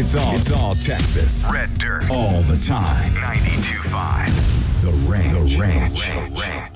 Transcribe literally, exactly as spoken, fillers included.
It's all, it's all Texas. Red Dirt. All the time. ninety-two point five. The Ranch. The Ranch. Ranch.